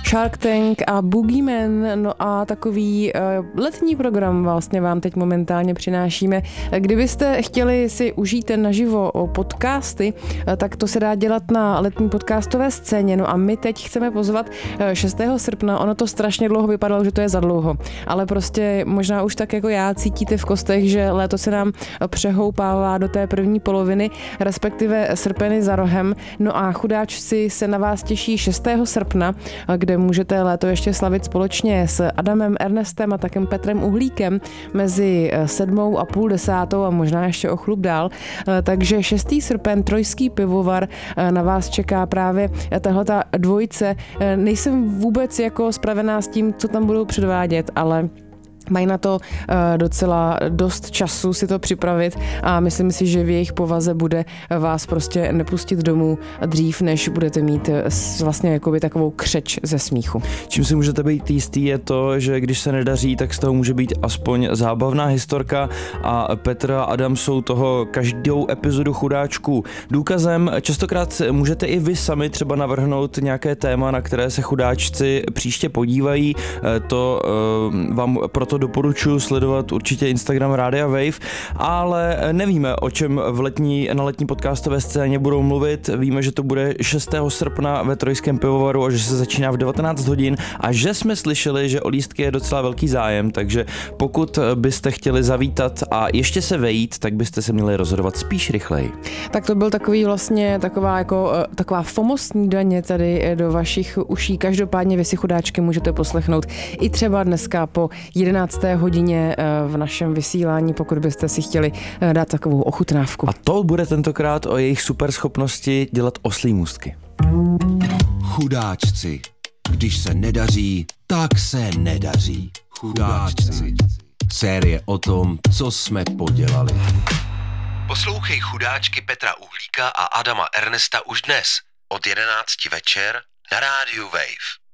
Shark Tank a Boogeyman, no a takový letní program vlastně vám teď momentálně přinášíme. Kdybyste chtěli si užít naživo podcasty, tak to se dá dělat na letní podcastové scéně, no a my teď chceme pozvat 6. srpna, ono to strašně dlouho vypadalo, že to je za dlouho, ale prostě možná už tak jako já cítíte v kostech, že léto se nám přehoupává do té první poloviny, respektive srpen je za rohem, no a chudáčci se na vás těší 6. srpna, kde můžete léto ještě slavit společně s Adamem Ernestem a takem Petrem Uhlíkem mezi 7. a půl 10. a možná ještě o chlup dál, takže 6. srpen, Trojský pivovar, na vás čeká právě tahleta dvojice. Nejsem vůbec jako spravená s tím, co tam budou předvádět, ale mají na to docela dost času si to připravit a myslím si, že v jejich povaze bude vás prostě nepustit domů dřív, než budete mít vlastně jakoby takovou křeč ze smíchu. Čím si můžete být jistý je to, že když se nedaří, tak z toho může být aspoň zábavná historka a Petr a Adam jsou toho každou epizodu chudáčků důkazem. Častokrát můžete i vy sami třeba navrhnout nějaké téma, na které se chudáčci příště podívají. To vám proto doporučuji sledovat určitě Instagram Rádia Wave, ale nevíme, o čem na letní podcastové scéně budou mluvit. Víme, že to bude 6. srpna ve Trojském pivovaru a že se začíná v 19 hodin a že jsme slyšeli, že o lístky je docela velký zájem, takže pokud byste chtěli zavítat a ještě se vejít, tak byste se měli rozhodovat spíš rychleji. Tak to byl taková FOMO snídaně tady do vašich uší. Každopádně vy si chudáčky můžete poslechnout i třeba dneska po 11. hodině v našem vysílání, pokud byste si chtěli dát takovou ochutnávku. A to bude tentokrát o jejich superschopnosti dělat oslí můstky. Chudáčci. Když se nedaří, tak se nedaří. Chudáčci. Série o tom, co jsme podělali. Poslouchej Chudáčky Petra Uhlíka a Adama Ernesta už dnes od 11 večer na rádiu Wave.